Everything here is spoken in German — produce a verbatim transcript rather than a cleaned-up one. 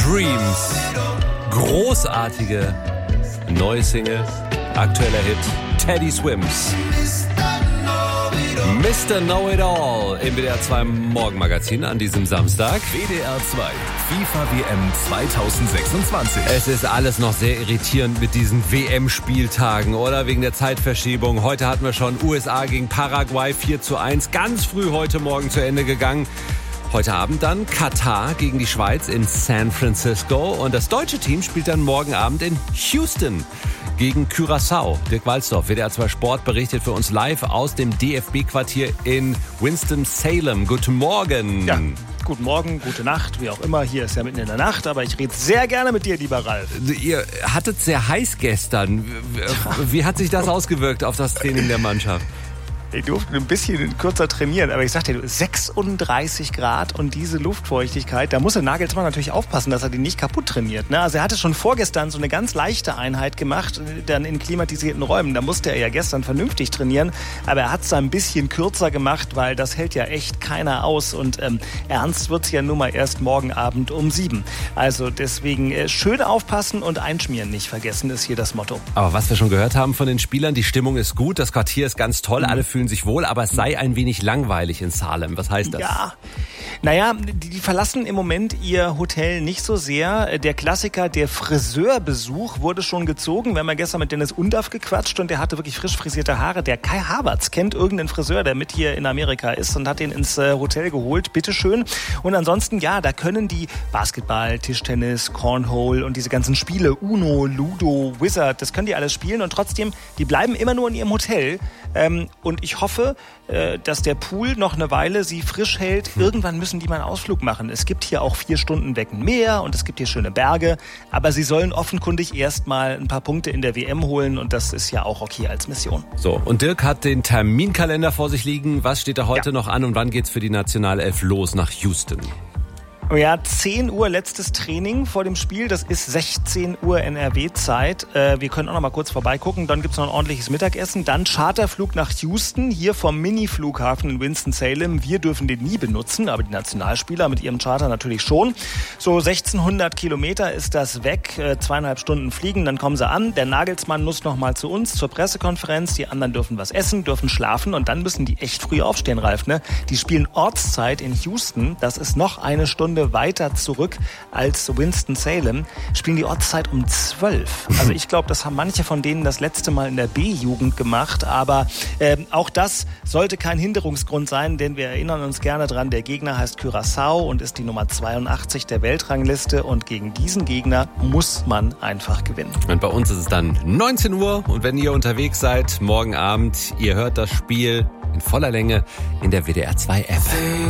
Dreams. Großartige neue Single, aktueller Hit, Teddy Swims. Mister Know-It-All im W D R zwei Morgenmagazin an diesem Samstag. W D R zwei FIFA W M zwanzig sechsundzwanzig. Es ist alles noch sehr irritierend mit diesen W M-Spieltagen, oder? Wegen der Zeitverschiebung. Heute hatten wir schon U S A gegen Paraguay vier zu eins. Ganz früh heute Morgen zu Ende gegangen. Heute Abend dann Katar gegen die Schweiz in San Francisco. Und das deutsche Team spielt dann morgen Abend in Houston gegen Curaçao. Dirk Walzdorf, W D R zwei Sport, berichtet für uns live aus dem D F B-Quartier in Winston-Salem. Guten Morgen. Ja, guten Morgen, gute Nacht, wie auch immer. Hier ist ja mitten in der Nacht, aber ich rede sehr gerne mit dir, lieber Ralf. Ihr hattet sehr heiß gestern. Wie hat sich das ausgewirkt auf das Training der Mannschaft? Ich durfte ein bisschen kürzer trainieren, aber ich sagte dir, sechsunddreißig Grad und diese Luftfeuchtigkeit, da muss der Nagelsmann natürlich aufpassen, dass er die nicht kaputt trainiert. Ne? Also er hatte schon vorgestern so eine ganz leichte Einheit gemacht, dann in klimatisierten Räumen. Da musste er ja gestern vernünftig trainieren, aber er hat es ein bisschen kürzer gemacht, weil das hält ja echt keiner aus. Und ähm, ernst wird es ja nun mal erst morgen Abend um sieben. Also deswegen äh, schön aufpassen und einschmieren nicht vergessen, ist hier das Motto. Aber was wir schon gehört haben von den Spielern, die Stimmung ist gut, das Quartier ist ganz toll, alle fühlen sich wohl, aber es sei ein wenig langweilig in Salem. Was heißt das? Ja, naja, die, die verlassen im Moment ihr Hotel nicht so sehr. Der Klassiker, der Friseurbesuch wurde schon gezogen. Wir haben ja gestern mit Dennis Undaff gequatscht und der hatte wirklich frisch frisierte Haare. Der Kai Havertz kennt irgendeinen Friseur, der mit hier in Amerika ist und hat ihn ins äh, Hotel geholt. Bitteschön. Und ansonsten, ja, da können die Basketball, Tischtennis, Cornhole und diese ganzen Spiele, Uno, Ludo, Wizard, das können die alles spielen und trotzdem, die bleiben immer nur in ihrem Hotel. Ähm, und ich hoffe, äh, dass der Pool noch eine Weile sie frisch hält. Irgendwann müssen die mal einen Ausflug machen. Es gibt hier auch vier Stunden weg ein Meer und es gibt hier schöne Berge. Aber sie sollen offenkundig erst mal ein paar Punkte in der W M holen und das ist ja auch okay als Mission. So, und Dirk hat den Terminkalender vor sich liegen. Was steht da heute ja. noch an und wann geht's für die Nationalelf los nach Houston? Ja, zehn Uhr letztes Training vor dem Spiel. Das ist sechzehn Uhr N R W-Zeit. Äh, wir können auch noch mal kurz vorbeigucken. Dann gibt's noch ein ordentliches Mittagessen. Dann Charterflug nach Houston, hier vom Mini-Flughafen in Winston-Salem. Wir dürfen den nie benutzen, aber die Nationalspieler mit ihrem Charter natürlich schon. So sechzehnhundert Kilometer ist das weg. Äh, zweieinhalb Stunden fliegen, dann kommen sie an. Der Nagelsmann muss noch mal zu uns zur Pressekonferenz. Die anderen dürfen was essen, dürfen schlafen und dann müssen die echt früh aufstehen, Ralf. Ne? Die spielen Ortszeit in Houston. Das ist noch eine Stunde weiter zurück als Winston-Salem, spielen die Ortszeit um zwölf. Also ich glaube, das haben manche von denen das letzte Mal in der B-Jugend gemacht, aber äh, auch das sollte kein Hinderungsgrund sein, denn wir erinnern uns gerne dran, der Gegner heißt Curaçao und ist die Nummer zweiundachtzig der Weltrangliste und gegen diesen Gegner muss man einfach gewinnen. Und bei uns ist es dann neunzehn Uhr und wenn ihr unterwegs seid, morgen Abend, ihr hört das Spiel in voller Länge in der W D R zwei App.